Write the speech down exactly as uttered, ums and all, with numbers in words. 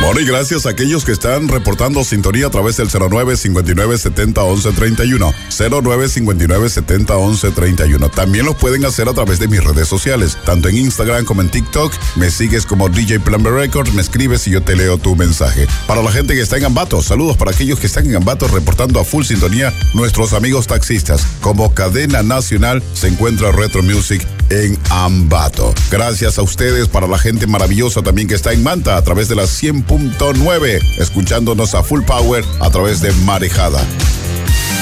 Bueno, y gracias a aquellos que están reportando sintonía a través del cero nueve cincuenta y nueve setenta once treinta y uno. cero nueve cincuenta y nueve setenta once treinta y uno. También lo pueden hacer a través de mis redes sociales, tanto en Instagram como en TikTok. Me sigues como D J Plan B Records, me escribes y yo te leo tu mensaje. Para la gente que está en Ambato, saludos para aquellos que están en Ambato reportando a full sintonía, nuestros amigos taxistas. Como cadena nacional se encuentra Retro Music en Ambato. Gracias a ustedes, para la gente maravillosa también que está en Manta a través de la cien punto nueve, escuchándonos a full power a través de Marejada.